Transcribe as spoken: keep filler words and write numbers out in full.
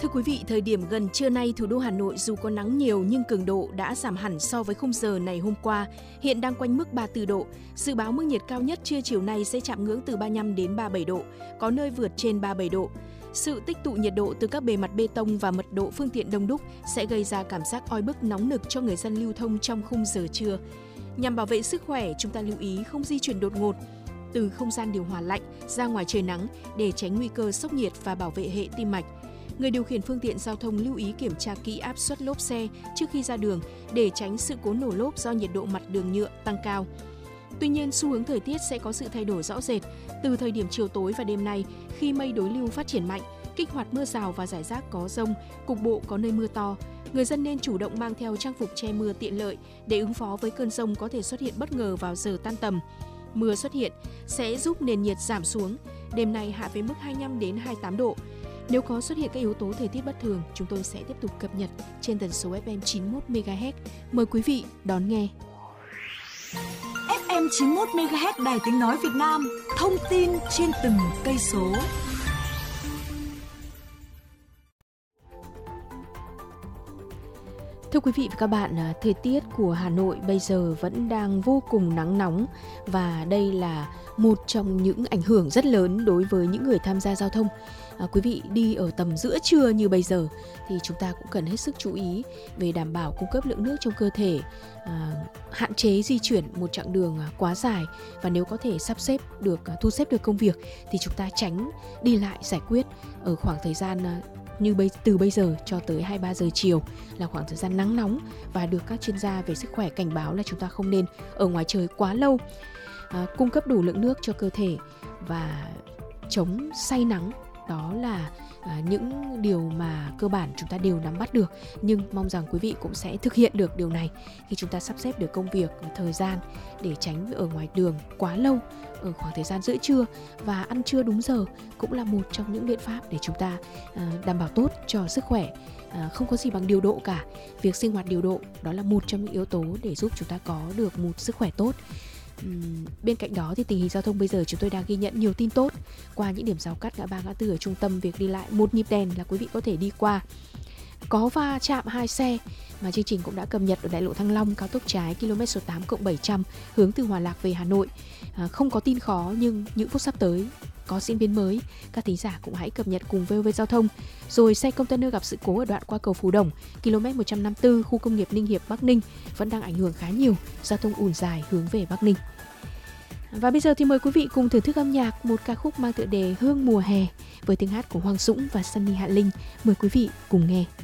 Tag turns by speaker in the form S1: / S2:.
S1: Thưa quý vị, thời điểm gần trưa nay, thủ đô Hà Nội dù có nắng nhiều nhưng cường độ đã giảm hẳn so với khung giờ này hôm qua, hiện đang quanh mức ba mươi tư độ. Dự báo mức nhiệt cao nhất trưa chiều nay sẽ chạm ngưỡng từ ba mươi lăm đến ba mươi bảy độ, có nơi vượt trên ba mươi bảy độ. Sự tích tụ nhiệt độ từ các bề mặt bê tông và mật độ phương tiện đông đúc sẽ gây ra cảm giác oi bức nóng nực cho người dân lưu thông trong khung giờ trưa. Nhằm bảo vệ sức khỏe, chúng ta lưu ý không di chuyển đột ngột từ không gian điều hòa lạnh ra ngoài trời nắng để tránh nguy cơ sốc nhiệt và bảo vệ hệ tim mạch. Người điều khiển phương tiện giao thông lưu ý kiểm tra kỹ áp suất lốp xe trước khi ra đường để tránh sự cố nổ lốp do nhiệt độ mặt đường nhựa tăng cao. Tuy nhiên, xu hướng thời tiết sẽ có sự thay đổi rõ rệt từ thời điểm chiều tối và đêm nay khi mây đối lưu phát triển mạnh, kích hoạt mưa rào và rải rác có dông, cục bộ có nơi mưa to. Người dân nên chủ động mang theo trang phục che mưa tiện lợi để ứng phó với cơn dông có thể xuất hiện bất ngờ vào giờ tan tầm. Mưa xuất hiện sẽ giúp nền nhiệt giảm xuống, đêm nay hạ về mức hai mươi lăm đến hai mươi tám độ. Nếu có xuất hiện các yếu tố thời tiết bất thường, chúng tôi sẽ tiếp tục cập nhật trên tần số ép em chín mươi mốt mê ga héc. Mời quý vị đón nghe.
S2: ép em chín mươi mốt mê ga héc Đài Tiếng nói Việt Nam, thông tin trên từng cây số.
S1: Thưa quý vị và các bạn, thời tiết của Hà Nội bây giờ vẫn đang vô cùng nắng nóng và đây là một trong những ảnh hưởng rất lớn đối với những người tham gia giao thông. À, quý vị đi ở tầm giữa trưa như bây giờ thì chúng ta cũng cần hết sức chú ý về đảm bảo cung cấp lượng nước trong cơ thể, à, hạn chế di chuyển một chặng đường quá dài và nếu có thể sắp xếp được, thu xếp được công việc thì chúng ta tránh đi lại giải quyết ở khoảng thời gian như bây, từ bây giờ cho tới hai mươi ba giờ chiều là khoảng thời gian nắng nóng và được các chuyên gia về sức khỏe cảnh báo là chúng ta không nên ở ngoài trời quá lâu. À, cung cấp đủ lượng nước cho cơ thể và chống say nắng, đó là à, những điều mà cơ bản chúng ta đều nắm bắt được, nhưng mong rằng quý vị cũng sẽ thực hiện được điều này khi chúng ta sắp xếp được công việc, thời gian để tránh ở ngoài đường quá lâu ở khoảng thời gian giữa trưa, và ăn trưa đúng giờ cũng là một trong những biện pháp để chúng ta à, đảm bảo tốt cho sức khỏe. À, không có gì bằng điều độ cả. Việc sinh hoạt điều độ đó là một trong những yếu tố để giúp chúng ta có được một sức khỏe tốt. Uhm, bên cạnh đó thì tình hình giao thông bây giờ chúng tôi đang ghi nhận nhiều tin tốt qua những điểm giao cắt ngã ba ngã tư ở trung tâm. Việc đi lại một nhịp đèn là quý vị có thể đi qua. Có va chạm hai xe mà chương trình cũng đã cập nhật ở đại lộ Thăng Long, cao tốc trái km số tám cộng bảy trăm hướng từ Hòa Lạc về Hà Nội. À, không có tin khó nhưng những phút sắp tới có diễn biến mới, các thính giả cũng hãy cập nhật cùng vê o vê Giao thông. Rồi xe container gặp sự cố ở đoạn qua cầu Phú Đồng, km một trăm năm mươi tư, khu công nghiệp Ninh Hiệp, Bắc Ninh vẫn đang ảnh hưởng khá nhiều, giao thông ùn dài hướng về Bắc Ninh. Và bây giờ thì mời quý vị cùng thưởng thức âm nhạc một ca khúc mang tựa đề Hương mùa hè với tiếng hát của Hoàng Dũng và Sunny Hạ Linh. Mời quý vị cùng nghe.